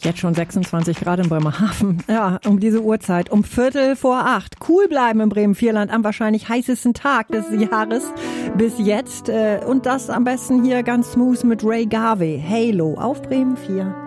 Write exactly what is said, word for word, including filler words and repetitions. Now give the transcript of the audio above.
Jetzt schon sechsundzwanzig Grad in Bremerhaven. Ja, um diese Uhrzeit, um Viertel vor acht. Cool bleiben im Bremen-Vierland am wahrscheinlich heißesten Tag des Jahres bis jetzt. Und das am besten hier ganz smooth mit Ray Garvey. Halo auf Bremen vier.